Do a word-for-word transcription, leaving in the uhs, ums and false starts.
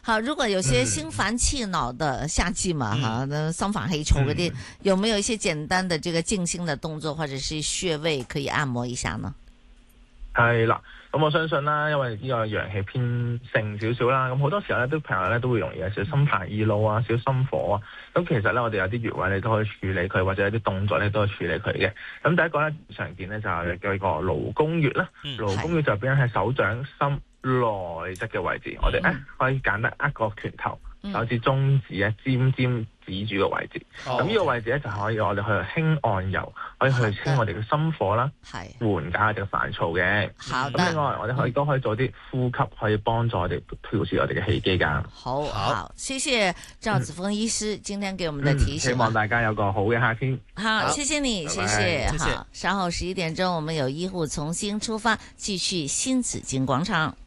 好，如果有些心煩氣惱的夏季嘛，哈、嗯，心煩氣躁嗰啲，有沒有一些簡單的這個靜心的動作，或者是穴位可以按摩一下呢？ 係啦，咁我相信啦，因為呢個陽氣偏盛少少啦，咁好多時候咧，都朋友咧都會容易有少少心煩易怒啊，少心火啊。咁其實咧，我哋有啲穴位你都可以處理佢，或者有啲動作咧都可以處理佢嘅。咁第一個咧常見咧就係叫個勞宮穴啦，勞宮穴就變喺手掌心內側嘅位置，我哋咧可以簡單握個拳頭，手指中指啊尖尖指住個位置，咁呢、oh, 個位置咧就可以我哋去輕按揉，可以去清我哋嘅心火啦，緩解我哋嘅煩躁嘅。咁另外我哋可以都可以做啲呼吸，可以幫助我哋調節我哋嘅氣機噶。 好好，謝謝趙子峰醫師、嗯、今天給我們的提醒、啊嗯， 希望大家有個好嘅夏天。 好，好謝謝你，拜拜謝謝。謝謝好，稍後十一點鐘我們有醫護從新出發，繼續新紫荊廣場。